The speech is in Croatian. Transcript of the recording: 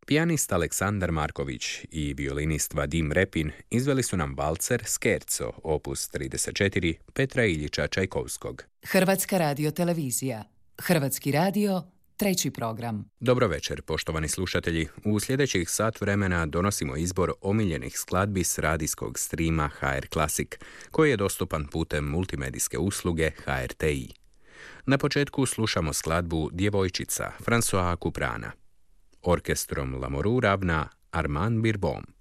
Pijanist Aleksandar Marković i violinist Vadim Repin izveli su nam valcer Scherzo, opus 34 Petra Iljića Čajkovskog. Hrvatska radiotelevizija. Hrvatski radio, treći program. Dobro večer, poštovani slušatelji. U sljedećih sat vremena donosimo izbor omiljenih skladbi s radijskog streama HR Classic, koji je dostupan putem multimedijske usluge HRTI. Na početku slušamo skladbu Djevojčica Françoisa Couprana. Orkestrom Lamoureux ravna Armand Birbom.